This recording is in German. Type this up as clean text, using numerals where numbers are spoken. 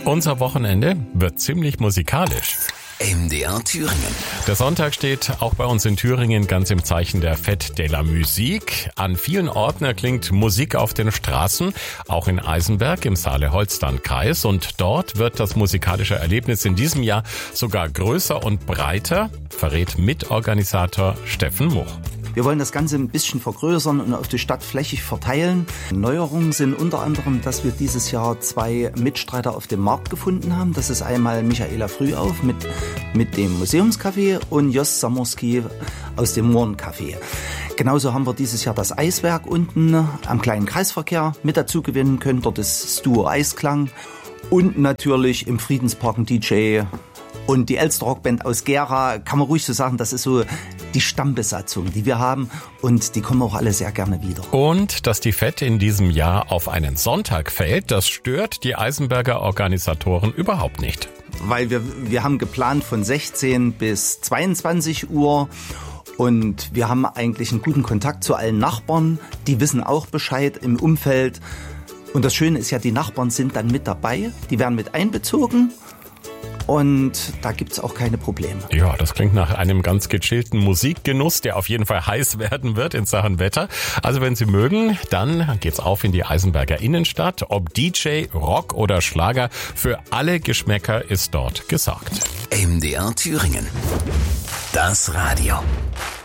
Unser Wochenende wird ziemlich musikalisch. MDR Thüringen. Der Sonntag steht auch bei uns in Thüringen ganz im Zeichen der Fête de la Musique. An vielen Orten erklingt Musik auf den Straßen, auch in Eisenberg im Saale-Holstein-Kreis. Und dort wird das musikalische Erlebnis in diesem Jahr sogar größer und breiter, verrät Mitorganisator Steffen Much. Wir wollen das Ganze ein bisschen vergrößern und auf die Stadt flächig verteilen. Neuerungen sind unter anderem, dass wir dieses Jahr 2 Mitstreiter auf dem Markt gefunden haben. Das ist einmal Michaela Frühauf mit dem Museumscafé und Jos Samorski aus dem Mohrencafé. Genauso haben wir dieses Jahr das Eiswerk unten am kleinen Kreisverkehr mit dazu gewinnen können. Dort ist das Duo Eisklang und natürlich im Friedenspark ein DJ. Und die Elster Rockband aus Gera, kann man ruhig so sagen, das ist so die Stammbesatzung, die wir haben, und die kommen auch alle sehr gerne wieder. Und dass die Fête in diesem Jahr auf einen Sonntag fällt, das stört die Eisenberger Organisatoren überhaupt nicht. Weil wir haben geplant von 16 bis 22 Uhr und wir haben eigentlich einen guten Kontakt zu allen Nachbarn, die wissen auch Bescheid im Umfeld. Und das Schöne ist ja, die Nachbarn sind dann mit dabei, die werden mit einbezogen. Und da gibt's auch keine Probleme. Ja, das klingt nach einem ganz gechillten Musikgenuss, der auf jeden Fall heiß werden wird in Sachen Wetter. Also wenn Sie mögen, dann geht's auf in die Eisenberger Innenstadt. Ob DJ, Rock oder Schlager, für alle Geschmäcker ist dort gesorgt. MDR Thüringen. Das Radio.